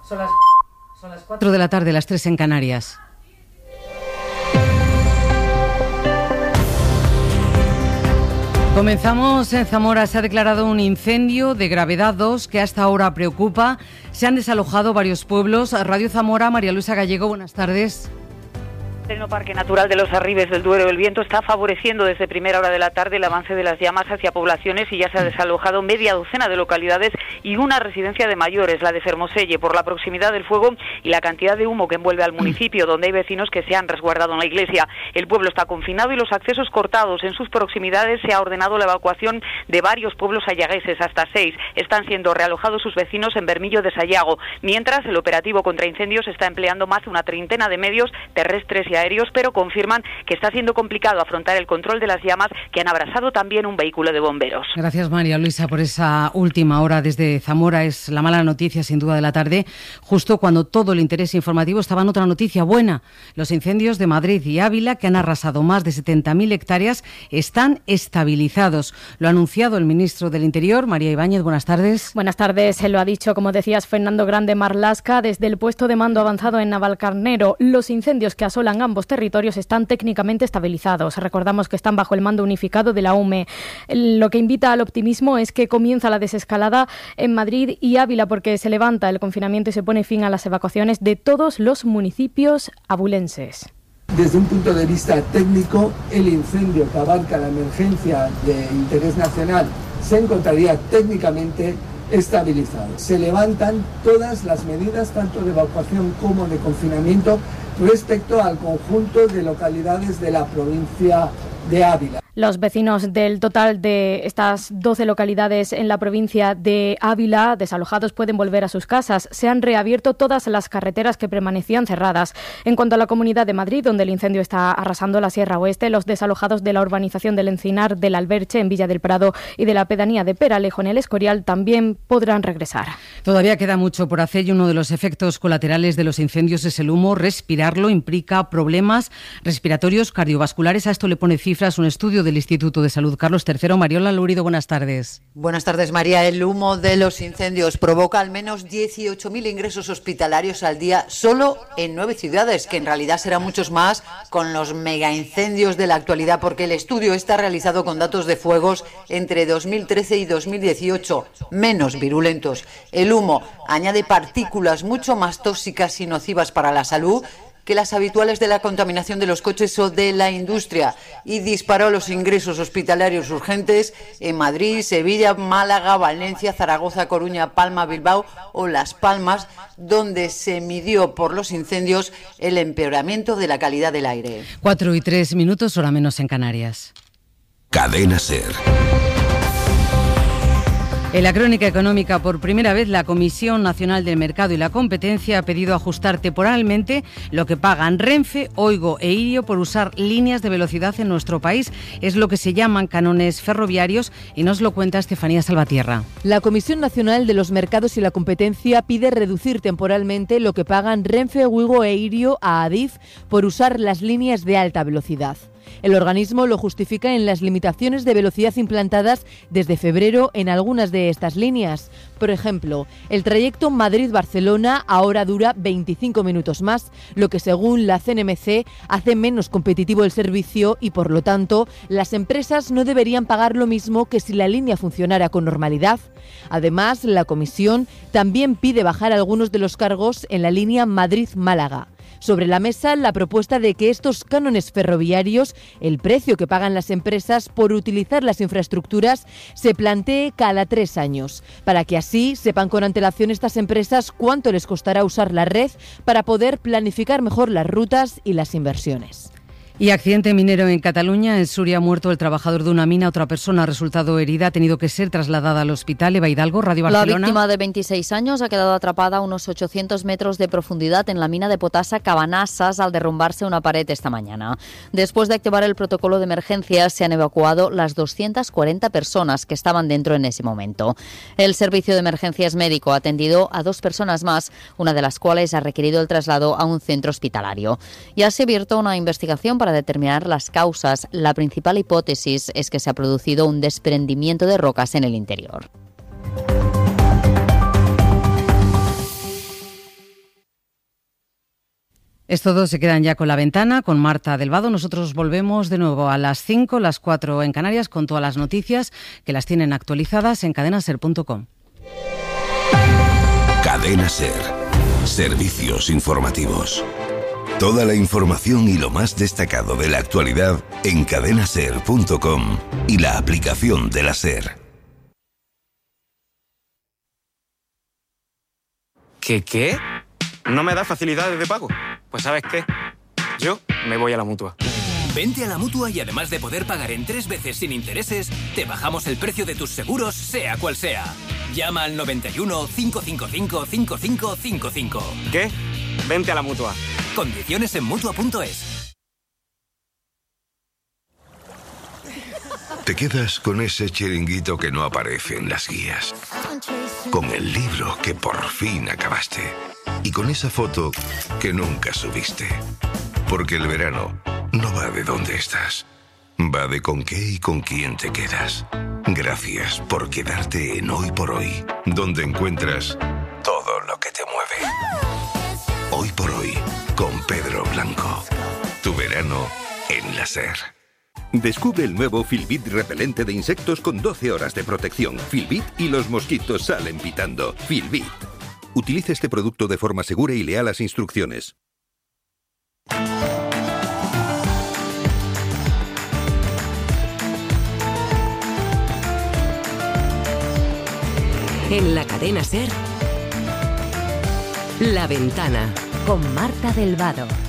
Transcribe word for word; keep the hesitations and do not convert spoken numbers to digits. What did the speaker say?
Son las, son las cuatro de la tarde, las tres en Canarias. Comenzamos en Zamora. Se ha declarado un incendio de gravedad dos que hasta ahora preocupa. Se han desalojado varios pueblos. Radio Zamora, María Luisa Gallego, buenas tardes. El pleno Parque Natural de los Arribes del Duero. El viento está favoreciendo desde primera hora de la tarde el avance de las llamas hacia poblaciones y ya se ha desalojado media docena de localidades y una residencia de mayores, la de Fermoselle, por la proximidad del fuego y la cantidad de humo que envuelve al municipio, donde hay vecinos que se han resguardado en la iglesia. El pueblo está confinado y los accesos cortados. En sus proximidades se ha ordenado la evacuación de varios pueblos sayagueses, hasta seis. Están siendo realojados sus vecinos en Bermillo de Sayago, mientras el operativo contra incendios está empleando más de una treintena de medios terrestres y aéreos, pero confirman que está siendo complicado afrontar el control de las llamas que han abrasado también un vehículo de bomberos. Gracias, María Luisa, por esa última hora desde Zamora. Es la mala noticia, sin duda, de la tarde, justo cuando todo el interés informativo estaba en otra noticia buena. Los incendios de Madrid y Ávila, que han arrasado más de setenta mil hectáreas, están estabilizados. Lo ha anunciado el ministro del Interior, María Ibáñez. Buenas tardes. Buenas tardes. Se lo ha dicho, como decías, Fernando Grande Marlasca, desde el puesto de mando avanzado en Navalcarnero. Los incendios que asolan ambos territorios están técnicamente estabilizados. Recordamos que están bajo el mando unificado de la U M E. Lo que invita al optimismo es que comienza la desescalada en Madrid y Ávila, porque se levanta el confinamiento y se pone fin a las evacuaciones de todos los municipios abulenses. Desde un punto de vista técnico, el incendio que abarca la emergencia de interés nacional se encontraría técnicamente estabilizado. Se levantan todas las medidas, tanto de evacuación como de confinamiento, respecto al conjunto de localidades de la provincia de Ávila. Los vecinos del total de estas doce localidades en la provincia de Ávila desalojados pueden volver a sus casas. Se han reabierto todas las carreteras que permanecían cerradas. En cuanto a la Comunidad de Madrid, donde el incendio está arrasando la Sierra Oeste, los desalojados de la urbanización del Encinar, del Alberche, en Villa del Prado, y de la pedanía de Peralejo, en el Escorial, también podrán regresar. Todavía queda mucho por hacer y uno de los efectos colaterales de los incendios es el humo. Respirarlo implica problemas respiratorios cardiovasculares. A esto le pone cifras un estudio de del Instituto de Salud Carlos tercero. Mariola Lurido, buenas tardes. Buenas tardes, María. El humo de los incendios provoca al menos dieciocho mil ingresos hospitalarios al día solo en nueve ciudades, que en realidad serán muchos más con los megaincendios de la actualidad, porque el estudio está realizado con datos de fuegos entre dos mil trece y dos mil dieciocho, menos virulentos. El humo añade partículas mucho más tóxicas y nocivas para la salud que las habituales de la contaminación de los coches o de la industria, y disparó los ingresos hospitalarios urgentes en Madrid, Sevilla, Málaga, Valencia, Zaragoza, Coruña, Palma, Bilbao o Las Palmas, donde se midió por los incendios el empeoramiento de la calidad del aire. Cuatro y tres minutos, hora menos en Canarias. Cadena SER. En la crónica económica, por primera vez, la Comisión Nacional del Mercado y la Competencia ha pedido ajustar temporalmente lo que pagan Renfe, Oigo e Irio por usar líneas de velocidad en nuestro país. Es lo que se llaman cánones ferroviarios y nos lo cuenta Estefanía Salvatierra. La Comisión Nacional de los Mercados y la Competencia pide reducir temporalmente lo que pagan Renfe, Oigo e Irio a Adif por usar las líneas de alta velocidad. El organismo lo justifica en las limitaciones de velocidad implantadas desde febrero en algunas de estas líneas. Por ejemplo, el trayecto Madrid-Barcelona ahora dura veinticinco minutos más, lo que según la C N M C hace menos competitivo el servicio y, por lo tanto, las empresas no deberían pagar lo mismo que si la línea funcionara con normalidad. Además, la Comisión también pide bajar algunos de los cargos en la línea Madrid-Málaga. Sobre la mesa, la propuesta de que estos cánones ferroviarios, el precio que pagan las empresas por utilizar las infraestructuras, se plantee cada tres años, para que así sepan con antelación estas empresas cuánto les costará usar la red para poder planificar mejor las rutas y las inversiones. Y accidente minero en Cataluña. En Suria ha muerto el trabajador de una mina. Otra persona ha resultado herida. Ha tenido que ser trasladada al hospital. Eva Hidalgo, Radio Barcelona. La víctima de veintiséis años ha quedado atrapada a unos ochocientos metros de profundidad en la mina de potasa Cabanasas al derrumbarse una pared esta mañana. Después de activar el protocolo de emergencia, se han evacuado las doscientas cuarenta personas que estaban dentro en ese momento. El servicio de emergencias médico ha atendido a dos personas más, una de las cuales ha requerido el traslado a un centro hospitalario. Ya se ha abierto una investigación para Para determinar las causas. La principal hipótesis es que se ha producido un desprendimiento de rocas en el interior. Es todo, se quedan ya con La Ventana, con Marta Delvado. Nosotros volvemos de nuevo a las cinco, las cuatro en Canarias, con todas las noticias que las tienen actualizadas en cadena ser punto com. Cadena Ser. Servicios informativos. Toda la información y lo más destacado de la actualidad en cadena ser punto com y la aplicación de la SER. ¿Qué qué? ¿No me da facilidades de pago? Pues ¿sabes qué? Yo me voy a la Mutua. Vente a la Mutua y además de poder pagar en tres veces sin intereses, te bajamos el precio de tus seguros, sea cual sea. Llama al noventa y uno, cinco cinco cinco, cinco cinco cinco cinco. ¿Qué? Vente a la Mutua. Condiciones en Mutua punto es. Te quedas con ese chiringuito que no aparece en las guías, con el libro que por fin acabaste y con esa foto que nunca subiste. Porque el verano no va de dónde estás, va de con qué y con quién te quedas. Gracias por quedarte en Hoy por Hoy, donde encuentras todo lo que te mueve. Hoy por Hoy, con Pedro Blanco. Tu verano en la SER. Descubre el nuevo Filbit repelente de insectos con doce horas de protección. Filbit y los mosquitos salen pitando. Filbit. Utilice este producto de forma segura y lea las instrucciones. En la cadena SER, La Ventana, con Marta Delvado.